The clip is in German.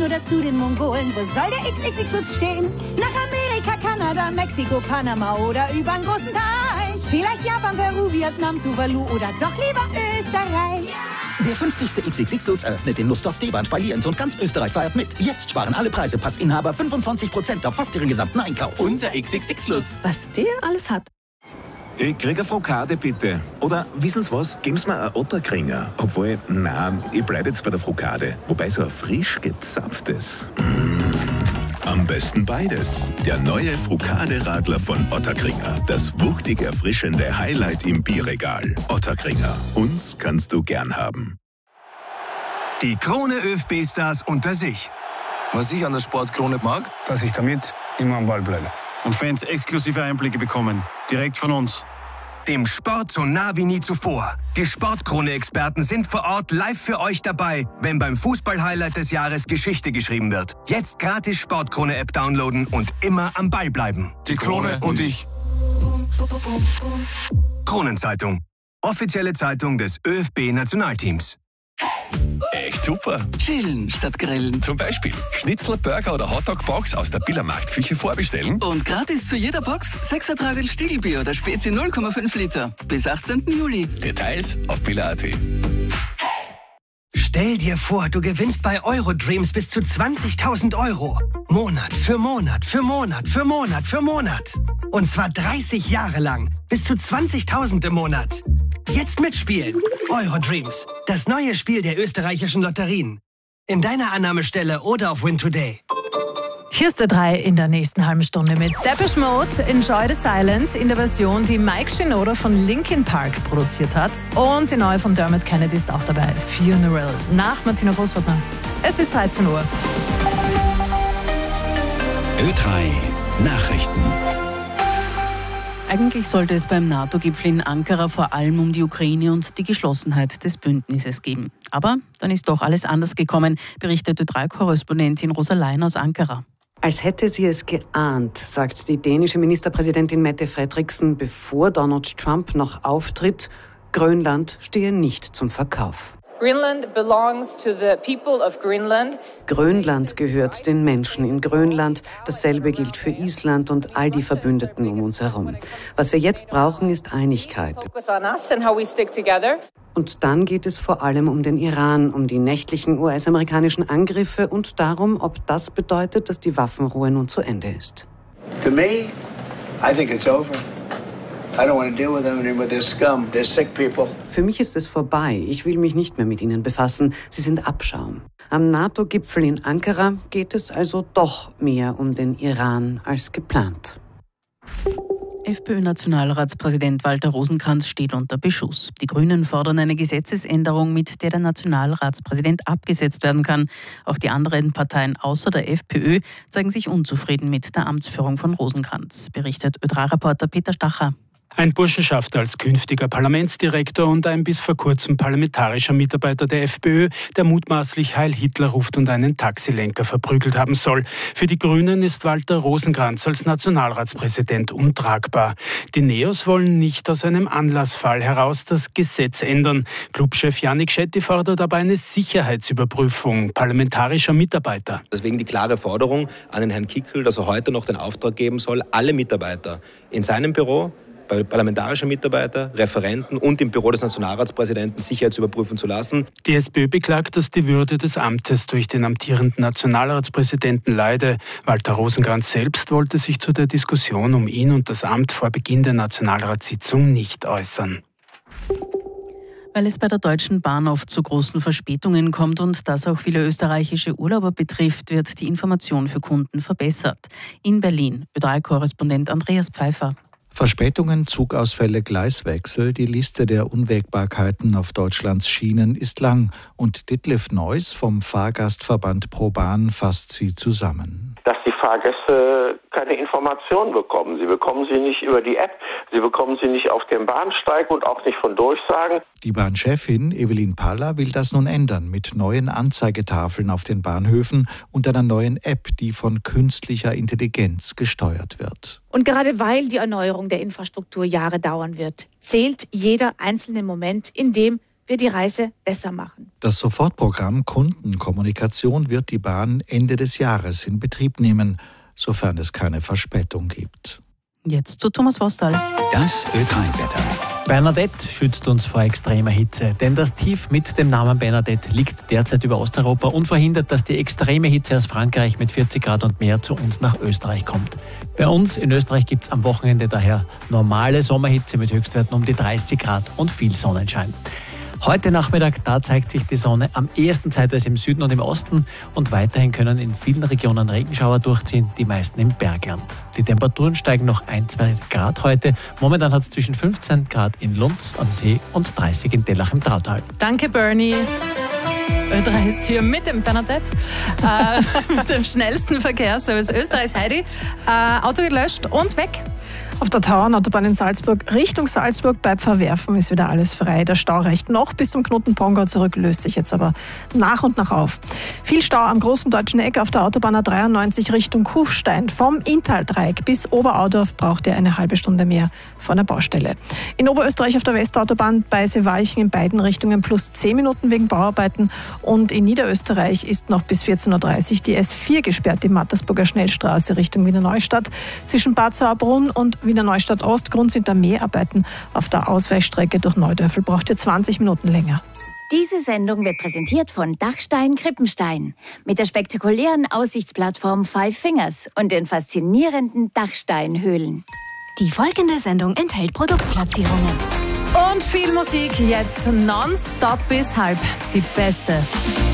oder zu den Mongolen? Wo soll der XXX stehen? Nach Amerika, Kanada, Mexiko, Panama oder übern großen Teich? Vielleicht Japan, Peru, Vietnam, Tuvalu oder doch lieber Österreich? Der 50. XXX-Lutz eröffnet in Lustdorf, Deband, bei Lienz und ganz Österreich feiert mit. Jetzt sparen alle Preise, Passinhaber 25% auf fast ihren gesamten Einkauf. Unser XXX-Lutz. Was der alles hat. Ich krieg eine Frokade, bitte. Oder, wissen Sie was, geben Sie mir einen Otterkringer. Obwohl, nein, ich bleibe jetzt bei der Frokade. Wobei so ein frisch gezapftes. Am besten beides. Der neue Frokade-Radler von Otterkringer. Das wuchtig erfrischende Highlight im Bierregal. Otterkringer. Uns kannst du gern haben. Die Krone ÖFB-Stars unter sich. Was ich an der Sportkrone mag, dass ich damit immer am Ball bleibe. Und Fans exklusive Einblicke bekommen. Direkt von uns. Dem Sport so nah wie nie zuvor. Die Sportkrone-Experten sind vor Ort live für euch dabei, wenn beim Fußball-Highlight des Jahres Geschichte geschrieben wird. Jetzt gratis Sportkrone-App downloaden und immer am Ball bleiben. Die Krone und ich. Kronenzeitung. Offizielle Zeitung des ÖFB-Nationalteams. Echt super. Chillen statt grillen. Zum Beispiel Schnitzel, Burger oder Hotdog-Box aus der Billermarktküche vorbestellen. Und gratis zu jeder Box 6 Tragerl Stiegelbier oder Spezi 0,5 Liter. Bis 18. Juli. Details auf biller.at. Stell dir vor, du gewinnst bei Eurodreams bis zu 20.000 €. Monat für Monat für Monat für Monat für Monat. Und zwar 30 Jahre lang. Bis zu 20.000 im Monat. Jetzt mitspielen. Eurodreams. Das neue Spiel der österreichischen Lotterien. In deiner Annahmestelle oder auf Win Today. Hier ist der 3 in der nächsten halben Stunde mit Depeche Mode, Enjoy the Silence in der Version, die Mike Shinoda von Linkin Park produziert hat. Und die neue von Dermot Kennedy ist auch dabei, Funeral, nach Martina Großwaldner. Es ist 13 Uhr. Ö3 Nachrichten. Eigentlich sollte es beim NATO-Gipfel in Ankara vor allem um die Ukraine und die Geschlossenheit des Bündnisses gehen. Aber dann ist doch alles anders gekommen, berichtet Ö3-Korrespondentin Rosa Lein aus Ankara. Als hätte sie es geahnt, sagt die dänische Ministerpräsidentin Mette Frederiksen, bevor Donald Trump noch auftritt, Grönland stehe nicht zum Verkauf. Greenland belongs to the people of Greenland. Grönland gehört den Menschen in Grönland. Dasselbe gilt für Island und all die Verbündeten um uns herum. Was wir jetzt brauchen, ist Einigkeit. Focus on us and how we stick together. Und dann geht es vor allem um den Iran, um die nächtlichen US-amerikanischen Angriffe und darum, ob das bedeutet, dass die Waffenruhe nun zu Ende ist. To me, I think it's over. I don't want to deal with them anymore. They're scum. They're sick people. Für mich ist es vorbei. Ich will mich nicht mehr mit ihnen befassen. Sie sind Abschaum. Am NATO-Gipfel in Ankara geht es also doch mehr um den Iran als geplant. FPÖ-Nationalratspräsident Walter Rosenkranz steht unter Beschuss. Die Grünen fordern eine Gesetzesänderung, mit der der Nationalratspräsident abgesetzt werden kann. Auch die anderen Parteien außer der FPÖ zeigen sich unzufrieden mit der Amtsführung von Rosenkranz, berichtet Ö3-Reporter Peter Stacher. Ein Burschenschaft als künftiger Parlamentsdirektor und ein bis vor kurzem parlamentarischer Mitarbeiter der FPÖ, der mutmaßlich Heil Hitler ruft und einen Taxilenker verprügelt haben soll. Für die Grünen ist Walter Rosenkranz als Nationalratspräsident untragbar. Die Neos wollen nicht aus einem Anlassfall heraus das Gesetz ändern. Clubchef Jannik Shetty fordert aber eine Sicherheitsüberprüfung parlamentarischer Mitarbeiter. Deswegen die klare Forderung an den Herrn Kickl, dass er heute noch den Auftrag geben soll, alle Mitarbeiter in seinem Büro, parlamentarische Mitarbeiter, Referenten und im Büro des Nationalratspräsidenten sicherheitsüberprüfen zu lassen. Die SPÖ beklagt, dass die Würde des Amtes durch den amtierenden Nationalratspräsidenten leide. Walter Rosenkranz selbst wollte sich zu der Diskussion um ihn und das Amt vor Beginn der Nationalratssitzung nicht äußern. Weil es bei der Deutschen Bahn oft zu großen Verspätungen kommt und das auch viele österreichische Urlauber betrifft, wird die Information für Kunden verbessert. In Berlin, Ö3-Korrespondent Andreas Pfeiffer. Verspätungen, Zugausfälle, Gleiswechsel, die Liste der Unwägbarkeiten auf Deutschlands Schienen ist lang und Ditlev Neuss vom Fahrgastverband ProBahn fasst sie zusammen. Dass die Fahrgäste keine Informationen bekommen. Sie bekommen sie nicht über die App, sie bekommen sie nicht auf dem Bahnsteig und auch nicht von Durchsagen. Die Bahnchefin Evelyn Paller will das nun ändern mit neuen Anzeigetafeln auf den Bahnhöfen und einer neuen App, die von künstlicher Intelligenz gesteuert wird. Und gerade weil die Erneuerung der Infrastruktur Jahre dauern wird, zählt jeder einzelne Moment, in dem wir die Reise besser machen. Das Sofortprogramm Kundenkommunikation wird die Bahn Ende des Jahres in Betrieb nehmen, sofern es keine Verspätung gibt. Jetzt zu Thomas Wostal. Das Ö3-Wetter. Bernadette schützt uns vor extremer Hitze, denn das Tief mit dem Namen Bernadette liegt derzeit über Osteuropa und verhindert, dass die extreme Hitze aus Frankreich mit 40 Grad und mehr zu uns nach Österreich kommt. Bei uns in Österreich gibt es am Wochenende daher normale Sommerhitze mit Höchstwerten um die 30 Grad und viel Sonnenschein. Heute Nachmittag, da zeigt sich die Sonne am ehesten zeitweise im Süden und im Osten und weiterhin können in vielen Regionen Regenschauer durchziehen, die meisten im Bergland. Die Temperaturen steigen noch 1-2 Grad heute. Momentan hat es zwischen 15 Grad in Lunds am See und 30 in Dellach im Trautal. Danke, Bernie. Ö3 ist hier mit dem Bernadette, mit dem schnellsten Verkehrsservice Österreichs. Heidi, Auto gelöscht und weg. Auf der Tauernautobahn in Salzburg Richtung Salzburg bei Pfarrwerfen ist wieder alles frei. Der Stau reicht noch bis zum Knoten Pongau zurück, löst sich jetzt aber nach und nach auf. Viel Stau am großen deutschen Eck auf der Autobahn A93 Richtung Kufstein. Vom Inntal-Dreieck bis Oberaudorf braucht ihr eine halbe Stunde mehr von der Baustelle. In Oberösterreich auf der Westautobahn bei Seewalchen in beiden Richtungen plus 10 Minuten wegen Bauarbeiten. Und in Niederösterreich ist noch bis 14.30 Uhr die S4 gesperrt, die Mattersburger Schnellstraße Richtung Wiener Neustadt. Zwischen Bad Sauerbrunn und Wiener Neustadt Ost. Grund sind da Mäharbeiten. Auf der Ausweichstrecke durch Neudörfel braucht ihr 20 Minuten länger. Diese Sendung wird präsentiert von Dachstein Krippenstein mit der spektakulären Aussichtsplattform Five Fingers und den faszinierenden Dachsteinhöhlen. Die folgende Sendung enthält Produktplatzierungen. Und viel Musik jetzt nonstop bis halb. Die beste